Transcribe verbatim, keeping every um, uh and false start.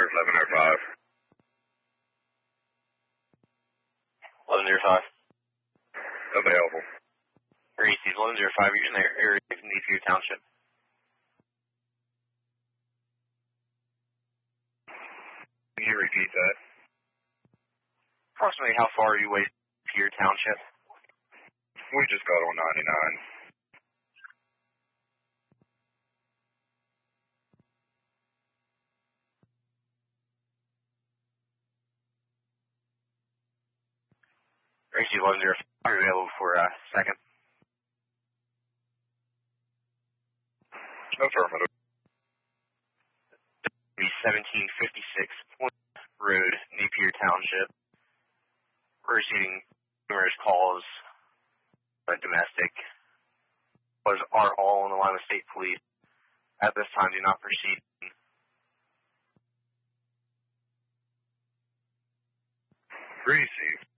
eleven oh five. eleven oh five. Available. Reese's eleven oh five, you're in the area of Napier Township. Can you repeat that? Approximately how far are you away from Napier Township? We just got on ninety-nine. Reese's eleven oh five, are you available for a second? Affirmative. seventeen fifty-six Point Road, Napier Township. We're receiving numerous calls, but domestic. Was are all on the line with state police. At this time, do not proceed. Received.